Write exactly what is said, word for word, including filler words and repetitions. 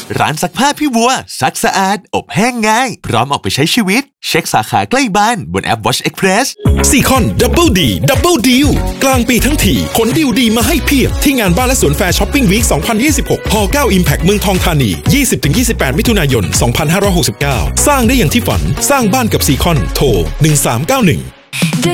ร้านซักผ้าพี่วัวซักสะอาดอบแห้งง่ายพร้อมออกไปใช้ชีวิตเช็คสาขาใกล้บ้านบนแอป Watch Express ซีคอนดับเบิลดีดับเบิลดีลกลางปีทั้งทีขนดีลดีมาให้เพียบที่งานบ้านและสวนแฟร์ช้อปปิ้งวีคสองพันยี่สิบหก ฮอ เก้า Impact เมืองทองธานี ยี่สิบถึงยี่สิบแปด มิถุนายน สองพันห้าร้อยหกสิบเก้า สร้างได้อย่างที่ฝันสร้างบ้านกับซีคอนโทรหนึ่งสามเก้าหนึ่ง